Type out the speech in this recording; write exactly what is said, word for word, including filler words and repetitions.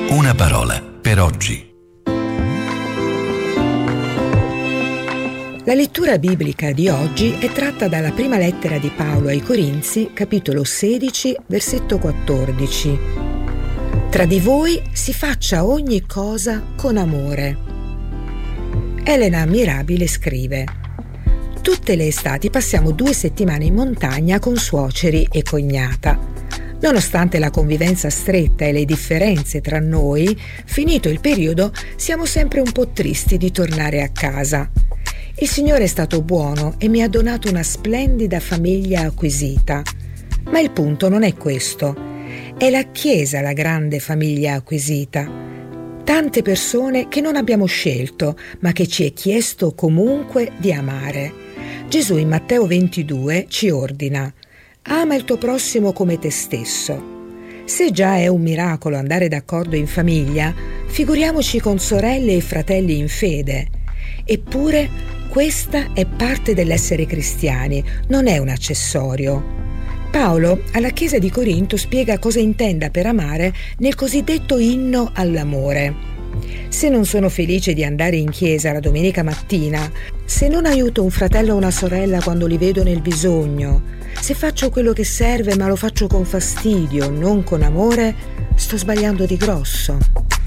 Una parola per oggi. La lettura biblica di oggi è tratta dalla prima lettera di Paolo ai Corinzi, capitolo sedici, versetto quattordici. Tra di voi si faccia ogni cosa con amore. Elena Mirabile scrive: tutte le estati passiamo due settimane in montagna con suoceri e cognata. Nonostante la convivenza stretta e le differenze tra noi, finito il periodo, siamo sempre un po' tristi di tornare a casa. Il Signore è stato buono e mi ha donato una splendida famiglia acquisita. Ma il punto non è questo. È la Chiesa la grande famiglia acquisita. Tante persone che non abbiamo scelto, ma che ci è chiesto comunque di amare. Gesù in Matteo ventidue ci ordina: ama il tuo prossimo come te stesso. Se già è un miracolo andare d'accordo in famiglia, figuriamoci con sorelle e fratelli in fede. Eppure questa è parte dell'essere cristiani, non è un accessorio. Paolo alla Chiesa di Corinto spiega cosa intenda per amare nel cosiddetto inno all'amore. Se non sono felice di andare in chiesa la domenica mattina, se non aiuto un fratello o una sorella quando li vedo nel bisogno, se faccio quello che serve ma lo faccio con fastidio, non con amore, sto sbagliando di grosso.